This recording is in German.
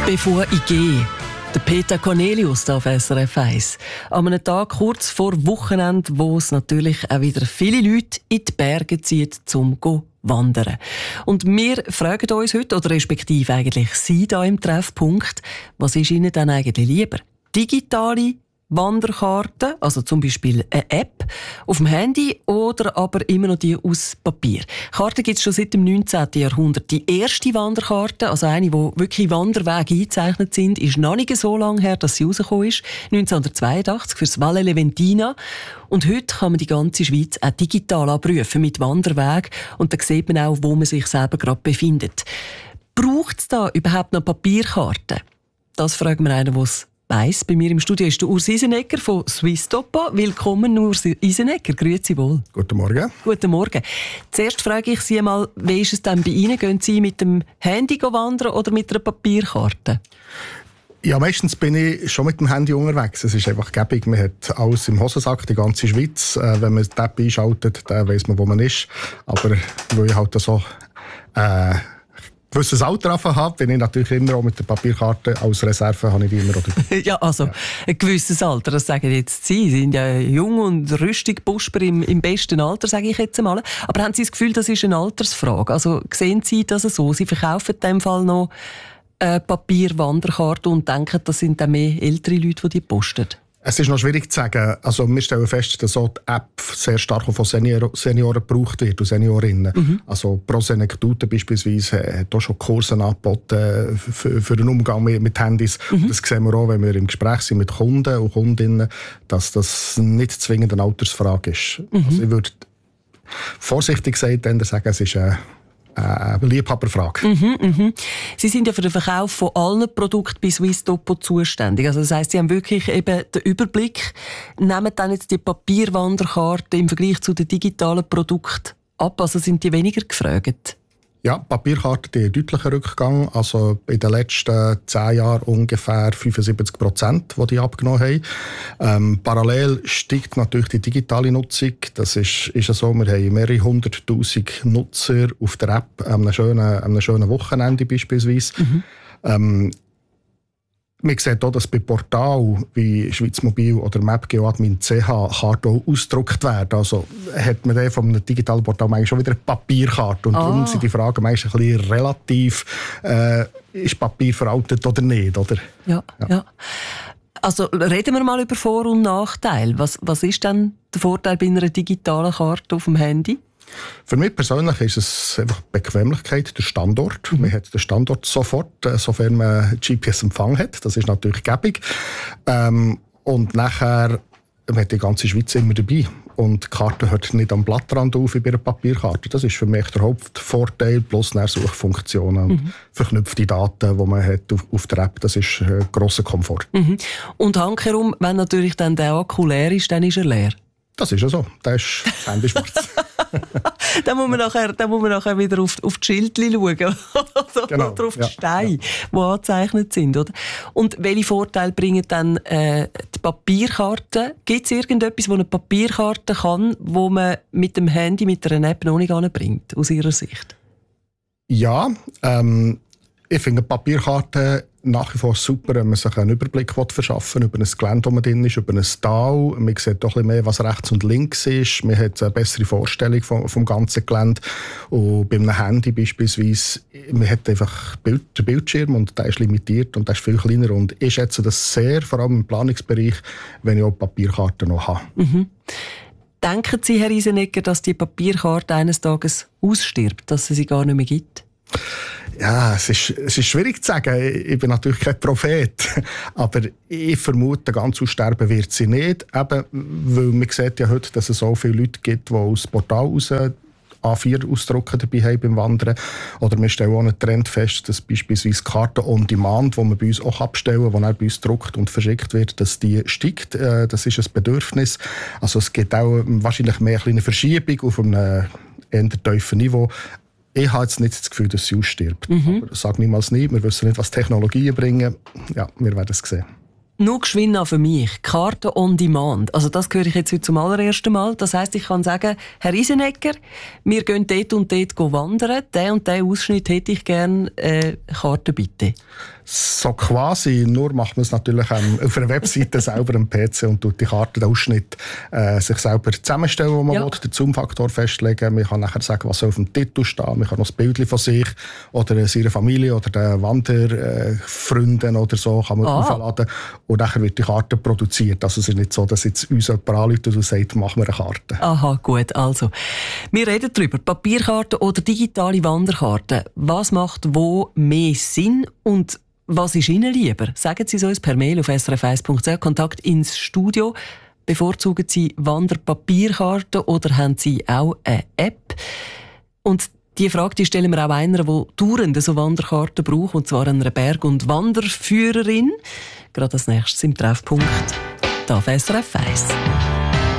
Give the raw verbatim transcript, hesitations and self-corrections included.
Bevor ich gehe, der Peter Cornelius auf S R F eins. An einem Tag kurz vor Wochenende, wo es natürlich auch wieder viele Leute in die Berge zieht, um zu wandern. Und wir fragen uns heute, oder respektive eigentlich Sie da im Treffpunkt, was ist Ihnen dann eigentlich lieber? Digitale Wanderkarten, also zum Beispiel eine App auf dem Handy oder aber immer noch die aus Papier. Karten gibt es schon seit dem neunzehnten Jahrhundert. Die erste Wanderkarte, also eine, wo wirklich Wanderwege eingezeichnet sind, ist noch nicht so lange her, dass sie rausgekommen ist. neunzehnhundertzweiundachtzig für das Valle Leventina. Und heute kann man die ganze Schweiz auch digital abrufen mit Wanderwegen. Und da sieht man auch, wo man sich selber gerade befindet. Braucht es da überhaupt noch Papierkarten? Das fragen wir einen, der es weiss. Bei mir im Studio ist der Urs Isenegger von Swisstopo. Willkommen, Urs Isenegger. Grüezi wohl. Guten Morgen. Guten Morgen. Zuerst frage ich Sie einmal, wie ist es denn bei Ihnen? Gehen Sie mit dem Handy wandern oder mit einer Papierkarte? Ja, meistens bin ich schon mit dem Handy unterwegs. Es ist einfach gäbig. Man hat alles im Hosensack, die ganze Schweiz. Äh, wenn man die App einschaltet, dann weiss man, wo man ist. Aber weil ich halt so äh, gewisses Alter habe, bin ich natürlich immer auch mit der Papierkarte als Reserve, habe ich die immer dabei. Ja, also ja. Ein gewisses Alter, das sagen jetzt Sie. Sie sind ja jung und rüstig, Busper im, im besten Alter, sage ich jetzt einmal. Aber haben Sie das Gefühl, das ist eine Altersfrage? Also sehen Sie das so? Sie verkaufen in dem Fall noch eine Papierwanderkarte und denken, das sind dann mehr ältere Leute, die die posten? Es ist noch schwierig zu sagen. Also wir stellen fest, dass auch die App sehr stark von Senior- Senioren gebraucht wird und Seniorinnen. Mhm. Also Pro Senectute beispielsweise hat auch schon Kurse angeboten für, für den Umgang mit, mit Handys. Mhm. Und das sehen wir auch, wenn wir im Gespräch sind mit Kunden und Kundinnen, dass das nicht zwingend eine Altersfrage ist. Mhm. Also ich würde vorsichtig gesagt sagen, es ist eine eine Liebhaberfrage. Mhm, mhm. Sie sind ja für den Verkauf von allen Produkten bei Swisstopo zuständig. Also das heisst, Sie haben wirklich eben den Überblick. Nehmen dann jetzt die Papierwanderkarte im Vergleich zu den digitalen Produkten ab? Also sind die weniger gefragt? Ja, Papierkarten die haben einen deutlichen Rückgang. Also in den letzten zehn Jahren ungefähr fünfundsiebzig Prozent, die die abgenommen haben. Ähm, parallel steigt natürlich die digitale Nutzung. Das ist, ist ja so, wir haben mehrere hunderttausend Nutzer auf der App an einem schönen, an einem schönen Wochenende beispielsweise. Mhm. Ähm, Man sieht auch, dass bei Portalen wie Schweiz Mobil oder mapgeoadmin punkt c h Karten auch ausgedruckt werden. Also hat man dann von einem digitalen Portal eigentlich schon wieder eine Papierkarte. Und ah. darum sind die Fragen meistens ein bisschen relativ, äh, ist Papier veraltet oder nicht? Oder? Ja, ja. ja. Also reden wir mal über Vor- und Nachteile. Was, was ist denn der Vorteil bei einer digitalen Karte auf dem Handy? Für mich persönlich ist es einfach Bequemlichkeit, der Standort. Mhm. Man hat den Standort sofort, sofern man G P S-Empfang hat. Das ist natürlich gäbig. Ähm, und nachher man hat die ganze Schweiz immer dabei. Und die Karte hört nicht am Blattrand auf wie bei einer Papierkarte. Das ist für mich der Hauptvorteil, plus Suchfunktionen und mhm. verknüpfte Daten, die man hat auf, auf der App. Das ist ein grosser Komfort. Mhm. Und handherum, wenn natürlich dann der Akku leer ist, dann ist er leer? Das ist ja so. Der ist Handy schwarz. Dann muss man nachher, dann muss man nachher wieder auf, auf die Schildchen schauen. Also, genau, oder auf die ja, Steine, ja. die angezeichnet sind. Oder? Und welche Vorteile bringen dann äh, die Papierkarten? Gibt es irgendetwas, das eine Papierkarte kann, wo man mit dem Handy, mit einer App noch nicht anbringt, aus Ihrer Sicht? Ja, ähm, ich finde Papierkarten nach wie vor super, wenn man sich einen Überblick verschaffen will über ein Gelände, wo man drin ist, über ein Tal. Man sieht doch ein bisschen mehr, was rechts und links ist. Man hat eine bessere Vorstellung vom, vom ganzen Gelände. Und bei einem Handy beispielsweise, man hat einfach Bild, den Bildschirm und der ist limitiert und der ist viel kleiner. Und ich schätze das sehr, vor allem im Planungsbereich, wenn ich auch Papierkarten noch habe. Mhm. Denken Sie, Herr Isenegger, dass die Papierkarte eines Tages ausstirbt, dass es sie gar nicht mehr gibt? Ja, es ist, es ist schwierig zu sagen. Ich bin natürlich kein Prophet. Aber ich vermute, ganz aussterben wird sie nicht. Eben, weil man sieht ja heute, dass es so viele Leute gibt, die aus Portal raus A vier Ausdrucken dabei haben beim Wandern. Oder wir stellen auch einen Trend fest, dass beispielsweise Karten on Demand, die man bei uns auch abstellen, die dann bei uns gedruckt und verschickt wird, dass die steigt. Das ist ein Bedürfnis. Also es gibt auch wahrscheinlich mehr eine Verschiebung auf einem eher tiefen Niveau. Ich habe jetzt nicht das Gefühl, dass sie ausstirbt. Mhm. Aber sag niemals nie. Wir wissen nicht, was Technologien bringen. Ja, wir werden es sehen. Nur geschwind für mich. Karte on Demand. Also das höre ich jetzt heute zum allerersten Mal. Das heisst, ich kann sagen, Herr Isenecker, wir gehen dort und dort wandern. Den und den Ausschnitt hätte ich gerne. Äh, Karte bitte. So quasi, nur macht man es natürlich ähm, auf einer Webseite selber am P C und tut die Karte, den Ausschnitt äh, sich selber zusammenstellen, wo man ja. will, den Zoom-Faktor festlegen. Man kann nachher sagen, was soll auf dem Titel stehen. Man kann noch ein Bild von sich oder seiner Familie oder den Wanderfreunden äh, oder so kann man ah. aufladen. Und nachher wird die Karte produziert. Also es ist nicht so, dass jetzt uns jemand anruft und sagt, machen wir eine Karte. Aha, gut. Also, wir reden darüber. Papierkarte oder digitale Wanderkarte. Was macht wo mehr Sinn und was ist Ihnen lieber? Sagen Sie es uns per Mail auf s r f eins punkt c h. Kontakt ins Studio. Bevorzugen Sie Wanderpapierkarten oder haben Sie auch eine App? Und die Frage die stellen wir auch einer, der dauernd so Wanderkarten braucht, und zwar einer Berg- und Wanderführerin. Gerade als nächstes im Treffpunkt. Da auf S R F eins.